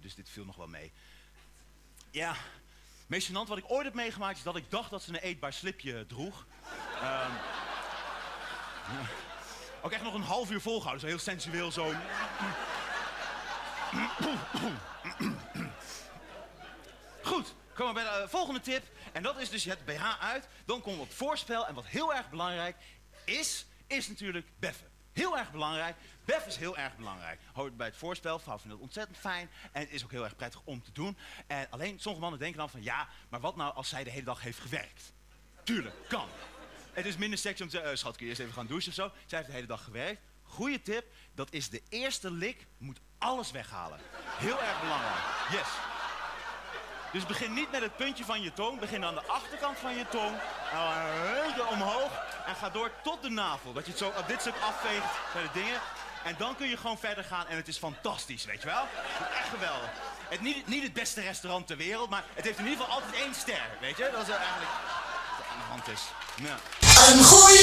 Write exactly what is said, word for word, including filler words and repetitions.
dus dit viel nog wel mee. Ja, het meest gênant wat ik ooit heb meegemaakt is dat ik dacht dat ze een eetbaar slipje droeg. Um, ja. Ook echt nog een half uur volgehouden, zo heel sensueel zo. Goed, komen we bij de uh, volgende tip. En dat is dus je hebt B H uit, dan komen we op het voorspel. En wat heel erg belangrijk is, is natuurlijk beffen. Heel erg belangrijk. Bef is heel erg belangrijk. Hoort bij het voorspel. Vrouwen vinden het ontzettend fijn. En het is ook heel erg prettig om te doen. En alleen sommige mannen denken dan van ja, maar wat nou als zij de hele dag heeft gewerkt? Tuurlijk, kan. Het is minder sexy om te zeggen, uh, schat, kun je eerst even gaan douchen of zo? Zij heeft de hele dag gewerkt. Goeie tip, dat is de eerste lik, moet alles weghalen. Heel erg belangrijk. Yes. Dus begin niet met het puntje van je tong. Begin aan de achterkant van je tong. En omhoog. En ga door tot de navel. Dat je het zo op dit stuk afveegt bij de dingen. En dan kun je gewoon verder gaan. En het is fantastisch, weet je wel? Het is echt geweldig. Het, niet, niet het beste restaurant ter wereld. Maar het heeft in ieder geval altijd één ster. Weet je? Dat is eigenlijk wat aan de hand is. Ja. Een goeie